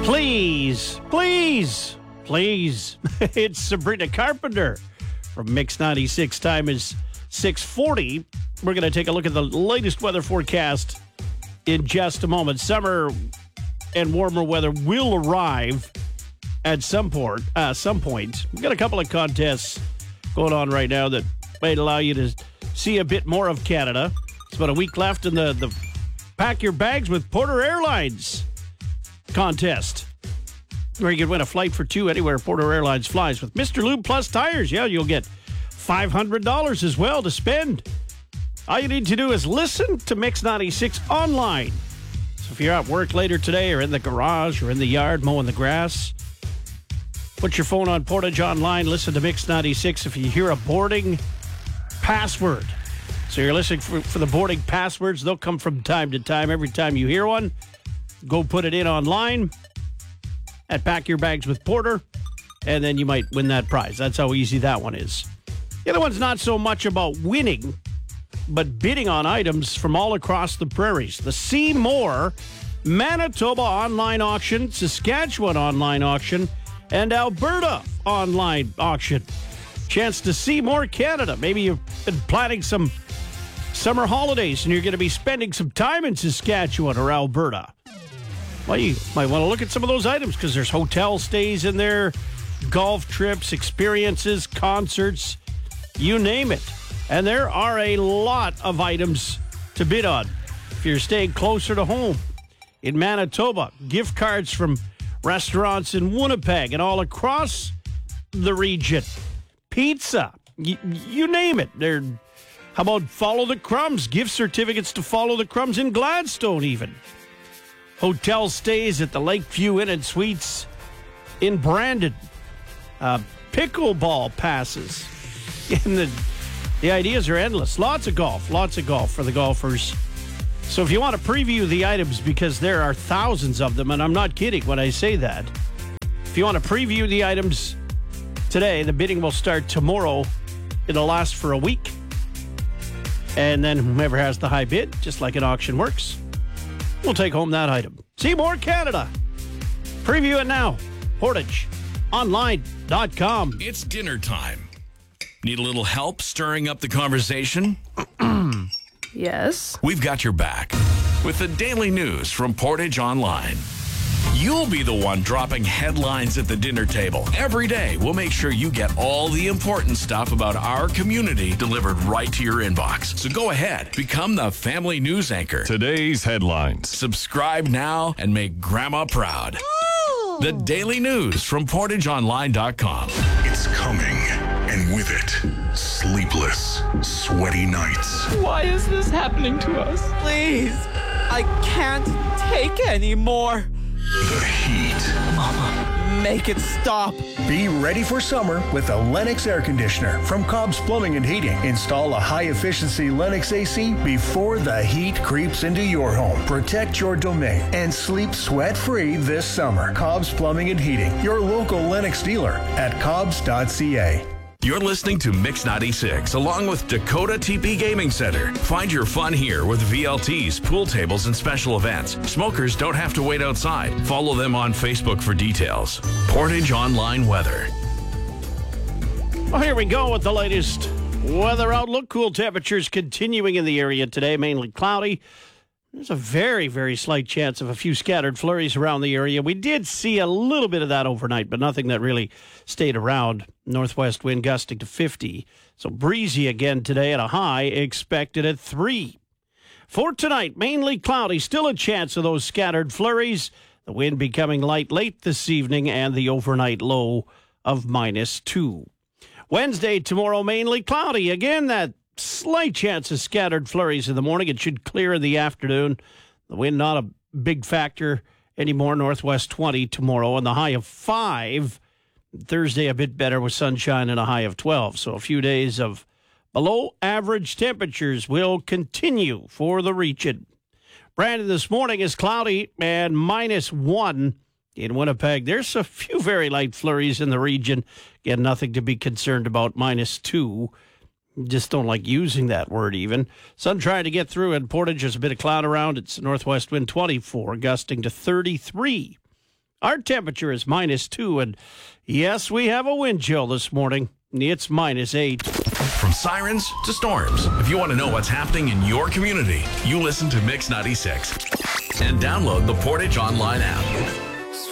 Please, please, please. It's Sabrina Carpenter from Mix 96. Time is 6:40. We're going to take a look at the latest weather forecast in just a moment. Summer and warmer weather will arrive at some point. We've got a couple of contests going on right now that might allow you to see a bit more of Canada. It's about a week left in the Pack Your Bags with Porter Airlines contest, where you can win a flight for two anywhere Porter Airlines flies with Mr. Lube Plus tires. Yeah, you'll get $500 as well to spend. All you need to do is listen to Mix 96 online. So if you're at work later today or in the garage or in the yard mowing the grass, put your phone on Portage Online, listen to Mix 96. If you hear a boarding password, so you're listening for the boarding passwords, they'll come from time to time. Every time you hear one, go put it in online at Pack Your Bags with Porter, and then you might win that prize. That's how easy that one is. The other one's not so much about winning, but bidding on items from all across the prairies. The Seymour, Manitoba online auction, Saskatchewan online auction, and Alberta online auction. Chance to see more Canada. Maybe you've been planning some summer holidays and you're going to be spending some time in Saskatchewan or Alberta. Well, you might want to look at some of those items because there's hotel stays in there, golf trips, experiences, concerts, you name it. And there are a lot of items to bid on. If you're staying closer to home in Manitoba, gift cards from restaurants in Winnipeg and all across the region, pizza, you name it. How about Follow the Crumbs? Gift certificates to Follow the Crumbs in Gladstone even. Hotel stays at the Lakeview Inn and Suites in Brandon. Pickleball passes. And the ideas are endless. Lots of golf for the golfers. So if you want to preview the items, because there are thousands of them, and I'm not kidding when I say that, if you want to preview the items today, the bidding will start tomorrow. It'll last for a week. And then whoever has the high bid, just like an auction works, will take home that item. Seymour, Canada. Preview it now. PortageOnline.com. It's dinner time. Need a little help stirring up the conversation? Yes. We've got your back with the daily news from Portage Online. You'll be the one dropping headlines at the dinner table. Every day, we'll make sure you get all the important stuff about our community delivered right to your inbox. So go ahead, become the family news anchor. Today's headlines. Subscribe now and make Grandma proud. Ooh. The daily news from PortageOnline.com. It's coming, and with it, sleepless, sweaty nights. Why is this happening to us? Please, I can't take anymore. The heat. Mama, make it stop. Be ready for summer with a Lennox air conditioner from Cobb's Plumbing and Heating. Install a high-efficiency Lennox AC before the heat creeps into your home. Protect your domain and sleep sweat-free this summer. Cobb's Plumbing and Heating, your local Lennox dealer at cobbs.ca. You're listening to Mix 96, along with Dakota TP Gaming Center. Find your fun here with VLTs, pool tables, and special events. Smokers don't have to wait outside. Follow them on Facebook for details. Portage Online Weather. Well, here we go with the latest weather outlook. Cool temperatures continuing in the area today, mainly cloudy. There's a very, very slight chance of a few scattered flurries around the area. We did see a little bit of that overnight, but nothing that really stayed around. Northwest wind gusting to 50. So breezy again today at a high expected at 3. For tonight, mainly cloudy. Still a chance of those scattered flurries. The wind becoming light late this evening and the overnight low of -2. Wednesday, tomorrow, mainly cloudy. Again, that slight chance of scattered flurries in the morning. It should clear in the afternoon. The wind not a big factor anymore. Northwest 20 tomorrow and the high of 5. Thursday a bit better with sunshine and a high of 12. So a few days of below average temperatures will continue for the region. Brandon this morning is cloudy and -1 in Winnipeg. There's a few very light flurries in the region. Again, nothing to be concerned about. -2. Just don't like using that word even. Sun trying to get through in Portage. There's a bit of cloud around. It's northwest wind 24, gusting to 33. Our temperature is -2, and yes, we have a wind chill this morning. It's -8. From sirens to storms, if you want to know what's happening in your community, you listen to Mix 96 and download the Portage Online app.